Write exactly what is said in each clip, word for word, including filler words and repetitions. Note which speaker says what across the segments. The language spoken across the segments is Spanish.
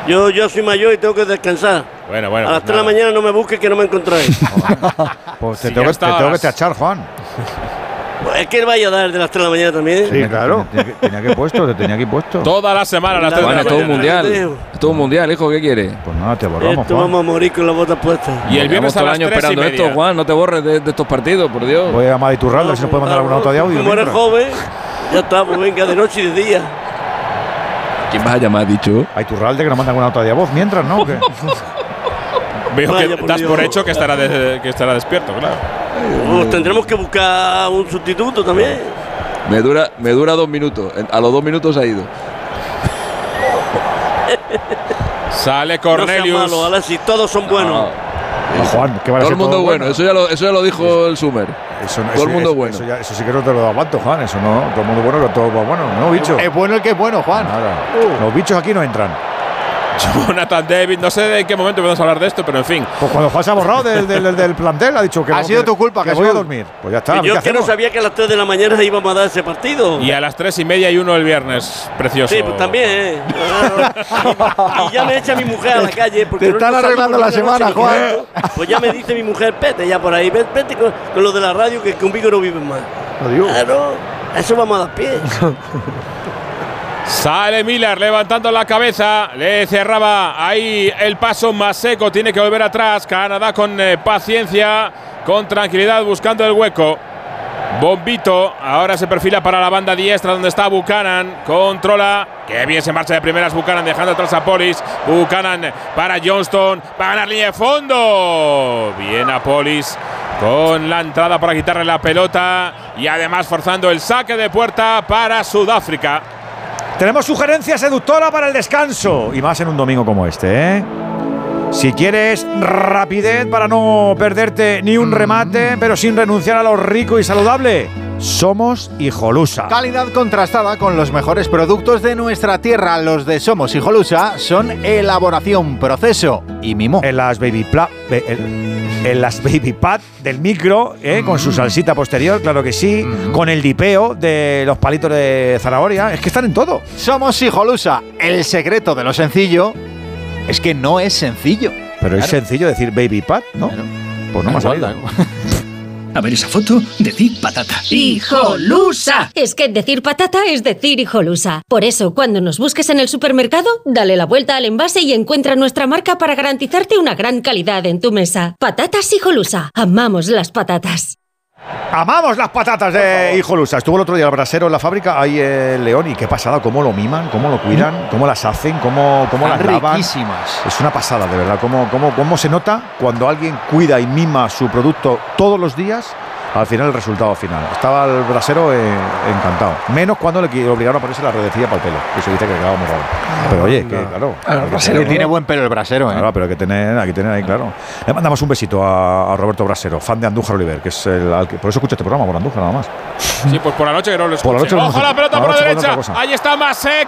Speaker 1: Yo, yo soy mayor y tengo que descansar.
Speaker 2: Bueno, bueno.
Speaker 1: A las
Speaker 2: pues
Speaker 1: tres de la
Speaker 2: nada.
Speaker 1: mañana no me busques que no me encontráis.
Speaker 3: Pues te
Speaker 2: Sí,
Speaker 3: tengo,
Speaker 2: ya
Speaker 3: que, te
Speaker 2: estabas.
Speaker 3: tengo que tachar, Juan.
Speaker 1: Pues es que él vaya a dar de las tres de la mañana también.
Speaker 3: Sí, claro. Tenía que, tenía que puesto, te tenía que puesto.
Speaker 2: Toda la semana a las
Speaker 1: La-
Speaker 2: tres de
Speaker 4: Juan,
Speaker 2: la
Speaker 4: es todo un
Speaker 2: mañana.
Speaker 4: mundial. Es todo un mundial, hijo, ¿qué quiere?
Speaker 3: Pues nada, te borramos,
Speaker 1: Esto
Speaker 3: Juan.
Speaker 1: vamos a morir con las botas puestas.
Speaker 2: Y el viernes
Speaker 4: Llevamos
Speaker 2: a
Speaker 4: todo el
Speaker 2: las
Speaker 4: año
Speaker 2: tres y
Speaker 4: esperando
Speaker 2: media.
Speaker 4: esto, Juan, no te borres de, de estos partidos, por Dios.
Speaker 3: Voy a llamar a Iturralde, a ver si nos puede mandar alguna nota de audio.
Speaker 1: Como eres
Speaker 3: mientras.
Speaker 1: joven, ya está, pues venga, de noche y de día.
Speaker 4: ¿Quién vas a llamar, dicho?
Speaker 3: A Iturralde que nos manda alguna nota de voz mientras, ¿no? ¿Qué?
Speaker 2: Veo
Speaker 1: Vaya,
Speaker 2: que
Speaker 1: por
Speaker 2: das
Speaker 1: Dios.
Speaker 2: por hecho que estará, de- que estará despierto, claro.
Speaker 1: Pues tendremos que buscar un sustituto también.
Speaker 4: Me dura, me dura dos minutos. En- A los dos minutos ha ido.
Speaker 2: Sale
Speaker 1: No seas
Speaker 2: Cornelius.
Speaker 1: malo, Alexis, todos son buenos.
Speaker 3: No, Juan, que va a
Speaker 4: Todo
Speaker 3: ser
Speaker 4: el mundo bueno. Eso ya lo, eso ya lo dijo el Sumer.
Speaker 3: Eso, no-
Speaker 4: todo
Speaker 3: eso-
Speaker 4: el mundo
Speaker 3: eso-
Speaker 4: bueno.
Speaker 3: Eso, ya- eso sí que no te lo aguanto, Juan. Eso no. Todo el mundo bueno, que todo va bueno. No, bicho.
Speaker 5: Es bueno el que es bueno, Juan.
Speaker 3: Nada. Los bichos aquí no entran.
Speaker 2: Jonathan David, no sé de en qué momento podemos hablar de esto, pero en fin.
Speaker 3: Pues cuando Juan se ha borrado del, del, del- del plantel, ha dicho que
Speaker 5: Ha
Speaker 3: no,
Speaker 5: sido
Speaker 3: que-
Speaker 5: tu culpa,
Speaker 3: que
Speaker 5: Jesús.
Speaker 3: voy a dormir. Pues ya está.
Speaker 1: Y
Speaker 3: ¿qué
Speaker 1: yo que no
Speaker 3: hacemos?
Speaker 1: sabía que a las tres de la mañana íbamos a dar ese partido.
Speaker 2: Y a las tres y media y uno el viernes. Precioso.
Speaker 1: Sí, pues también, ¿eh? y, y ya me echa mi mujer a la calle. Porque
Speaker 5: Te
Speaker 1: no
Speaker 5: están
Speaker 1: salgo
Speaker 5: arreglando
Speaker 1: por
Speaker 5: la
Speaker 1: una
Speaker 5: semana,
Speaker 1: noche ni
Speaker 5: Juan.
Speaker 1: nada. Pues ya me dice mi mujer, vete ya por ahí, vete, vete con, con lo de la radio que conmigo no viven más.
Speaker 3: Adiós.
Speaker 1: Claro, a eso vamos a dar pie.
Speaker 2: Sale Miller levantando la cabeza. Le cerraba ahí el paso más seco. Tiene que volver atrás. Canadá con eh, paciencia, con tranquilidad, buscando el hueco. Bombito ahora se perfila para la banda diestra donde está Buchanan. Controla. Qué bien se marcha de primeras Buchanan dejando atrás a Polis. Buchanan para Johnston. Va a ganar línea de fondo. Bien a Polis con la entrada para quitarle la pelota. Y además forzando el saque de puerta para Sudáfrica.
Speaker 3: Tenemos sugerencia seductora para el descanso. Y más en un domingo como este, ¿eh? Si quieres rapidez para no perderte ni un remate, pero sin renunciar a lo rico y saludable, Somos Hijolusa.
Speaker 5: Calidad contrastada con los mejores productos de nuestra tierra. Los de Somos Hijolusa son elaboración, proceso y mimo.
Speaker 3: En las baby pla, be- en, en las baby pad del micro, ¿eh? Con su salsita posterior, claro que sí, con el dipeo de los palitos de zanahoria. Es que están en todo.
Speaker 5: Somos Hijolusa. El secreto de lo sencillo es que no es sencillo.
Speaker 3: Pero es
Speaker 5: Claro.
Speaker 3: sencillo decir baby pad, ¿no?
Speaker 5: Claro.
Speaker 3: Pues no me ha
Speaker 5: Igual,
Speaker 3: salido.
Speaker 5: da igual.
Speaker 6: A ver esa foto, decir patata.
Speaker 7: ¡Hijolusa! Es que decir patata es decir hijolusa. Por eso, cuando nos busques en el supermercado, dale la vuelta al envase y encuentra nuestra marca para garantizarte una gran calidad en tu mesa. Patatas Hijolusa. Amamos las patatas.
Speaker 3: Amamos las patatas de Hijolusa. Estuvo el otro día el brasero en la fábrica, ahí en León, y qué pasada, cómo lo miman, cómo lo cuidan, cómo las hacen, cómo, cómo las
Speaker 5: Están
Speaker 3: lavan.
Speaker 5: riquísimas.
Speaker 3: Es una pasada, de verdad. Cómo, cómo, cómo se nota cuando alguien cuida y mima su producto todos los días, al final el resultado final. Estaba el brasero eh, encantado. Menos cuando le qui- obligaron a ponerse la redecilla para el pelo, que se dice que quedaba muy raro. Pero oye, que claro.
Speaker 6: Ah, el
Speaker 3: hay que
Speaker 6: brasero
Speaker 3: tener-
Speaker 5: Tiene buen pelo el brasero, ¿eh?
Speaker 3: Claro, pero hay que tener, hay que tener ahí, claro. Le mandamos un besito a, a Roberto Brasero, fan de Andújar Oliver, que es el al que- por eso escucha este programa, por Andújar nada más.
Speaker 2: Sí, pues por la noche que no lo
Speaker 3: Por la
Speaker 2: escuche.
Speaker 3: noche no
Speaker 2: ¡Ojo
Speaker 3: sé.
Speaker 2: la pelota
Speaker 3: Por
Speaker 2: por
Speaker 3: la
Speaker 2: la
Speaker 3: noche
Speaker 2: derecha!
Speaker 3: con otra cosa.
Speaker 2: ¡Ahí está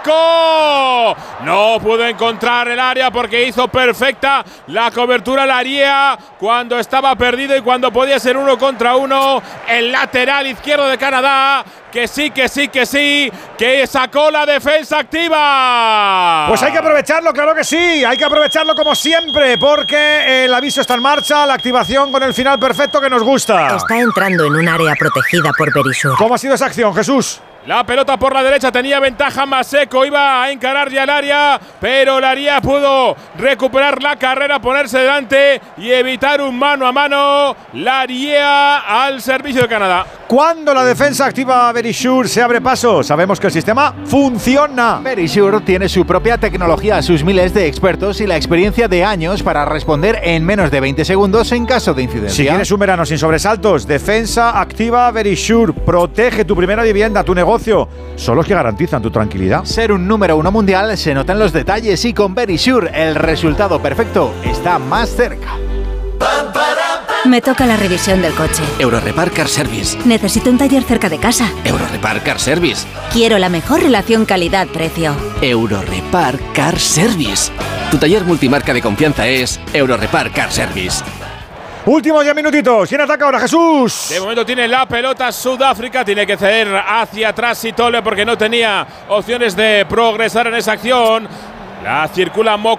Speaker 2: Maseco! No pudo encontrar el área porque hizo perfecta la cobertura Laría cuando estaba perdido y cuando podía ser uno contra uno. El lateral izquierdo de Canadá, que sí, que sí, que sí, que sacó la defensa activa.
Speaker 3: Pues hay que aprovecharlo, claro que sí, hay que aprovecharlo como siempre, porque el aviso está en marcha, la activación con el final perfecto que nos gusta.
Speaker 8: Está entrando en un área protegida por Berisur.
Speaker 3: ¿Cómo ha sido esa acción, Jesús?
Speaker 2: La pelota por la derecha, tenía ventaja Maseco, iba a encarar ya el área, pero Laría pudo recuperar la carrera, ponerse delante y evitar un mano a mano. Laría al servicio de Canadá.
Speaker 3: Cuando la defensa activa a Berisur se abre paso, sabemos que el sistema funciona.
Speaker 5: Berisur tiene su propia tecnología, sus miles de expertos y la experiencia de años para responder en menos de veinte segundos en caso de incidencia.
Speaker 3: Si quieres un verano sin sobresaltos, defensa activa Berisur, protege tu primera vivienda, tu negocio. Son los que garantizan tu tranquilidad.
Speaker 5: Ser un número uno mundial se nota en los detalles y con Berisur el resultado perfecto está más cerca.
Speaker 8: Me toca la revisión del coche.
Speaker 6: Eurorepar Car Service.
Speaker 8: Necesito un taller cerca de casa.
Speaker 6: Eurorepar Car Service.
Speaker 8: Quiero la mejor relación calidad-precio.
Speaker 6: Eurorepar Car Service. Tu taller multimarca de confianza es Eurorepar Car Service.
Speaker 3: Últimos diez minutitos. ¿Quién ataca ahora, Jesús?
Speaker 2: De momento tiene la pelota Sudáfrica, tiene que ceder hacia atrás Sitole porque no tenía opciones de progresar en esa acción. La circula Mo